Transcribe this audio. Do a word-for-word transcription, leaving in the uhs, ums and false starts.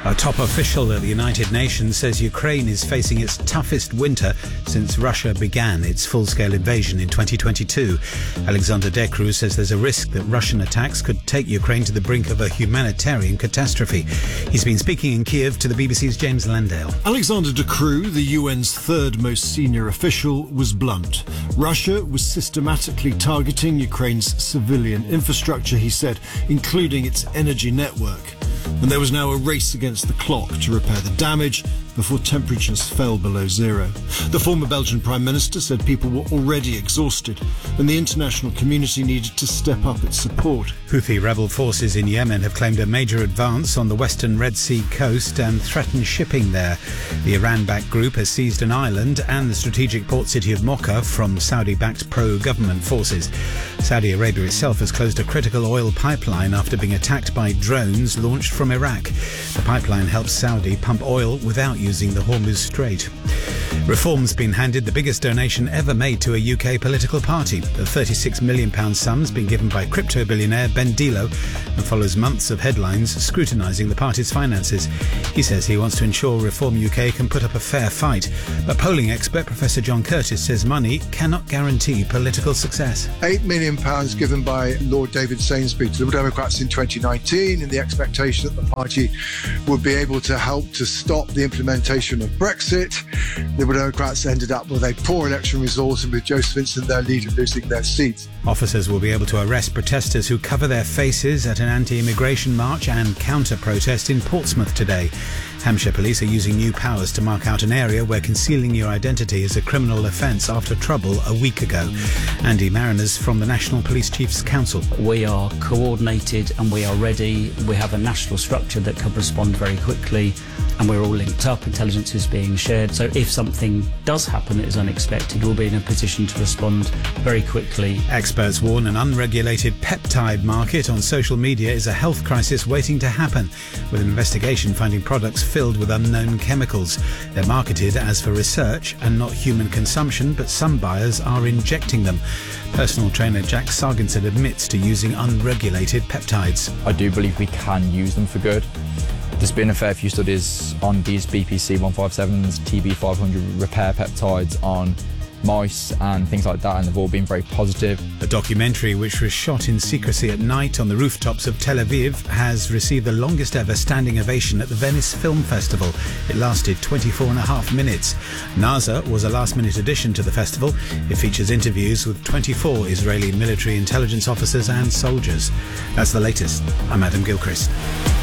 A top official at the United Nations says Ukraine is facing its toughest winter since Russia began its full-scale invasion in twenty twenty-two. Alexander De Croo says there's a risk that Russian attacks could take Ukraine to the brink of a humanitarian catastrophe. He's been speaking in Kiev to the B B C's James Landale. Alexander De Croo, the U N's third most senior official, was blunt. Russia was systematically targeting Ukraine's civilian infrastructure, he said, including its energy network. And there was now a race against the clock to repair the damage before temperatures fell below zero. The former Belgian Prime Minister said people were already exhausted and the international community needed to step up its support. Houthi rebel forces in Yemen have claimed a major advance on the western Red Sea coast and threatened shipping there. The Iran-backed group has seized an island and the strategic port city of Mocha from Saudi-backed pro-government forces. Saudi Arabia itself has closed a critical oil pipeline after being attacked by drones launched from Iraq. The pipeline helps Saudi pump oil without using the Hormuz Strait. Reform's been handed the biggest donation ever made to a U K political party. The thirty-six million pounds sum's been given by crypto billionaire Ben Dillo and follows months of headlines scrutinising the party's finances. He says he wants to ensure Reform U K can put up a fair fight. But polling expert Professor John Curtis says money cannot guarantee political success. eight million pounds given by Lord David Sainsbury to the Democrats in twenty nineteen in the expectation that the party would be able to help to stop the implementation of Brexit. The Democrats ended up with a poor election result and with Joseph Vincent, their leader, losing their seat. Officers will be able to arrest protesters who cover their faces at an anti-immigration march and counter-protest in Portsmouth today. Hampshire police are using new powers to mark out an area where concealing your identity is a criminal offence after trouble a week ago. Andy Mariners from the National Police Chiefs Council. We are coordinated and we are ready. We have a national structure that can respond very quickly and we're all linked up. Intelligence is being shared. So if something does happen that is unexpected, we'll be in a position to respond very quickly. Experts warn an unregulated peptide market on social media is a health crisis waiting to happen, with an investigation finding products filled with unknown chemicals. They're marketed as for research and not human consumption, but some buyers are injecting them. Personal trainer Jack Sarginson admits to using unregulated peptides. I do believe we can use them for good. There's been a fair few studies on these B P C one fifty-sevens, T B five hundred repair peptides on mice and things like that, and they've all been very positive. A documentary which was shot in secrecy at night on the rooftops of Tel Aviv has received the longest ever standing ovation at the Venice Film Festival. It lasted twenty-four and a half minutes. NASA was a last-minute addition to the festival. It features interviews with twenty-four Israeli military intelligence officers and soldiers. That's the latest. I'm Adam Gilchrist.